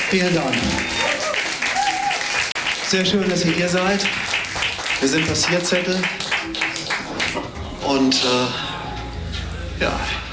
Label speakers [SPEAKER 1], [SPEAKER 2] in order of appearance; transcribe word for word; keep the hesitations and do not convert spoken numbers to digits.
[SPEAKER 1] Vielen Dank. Sehr schön, dass ihr hier seid. Wir sind Passierzettel. Und äh, ja,